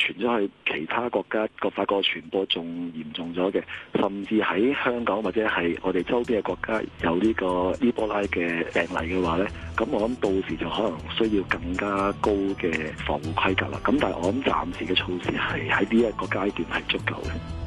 傳咗去其他國家，發覺傳播仲嚴重咗嘅，甚至喺香港或者係我哋周邊嘅國家有呢個伊波拉嘅病例嘅話咧，咁我諗到時就可能需要更加高嘅防護規格啦。咁但係我諗暫時嘅措施係喺呢一個階段係足夠嘅。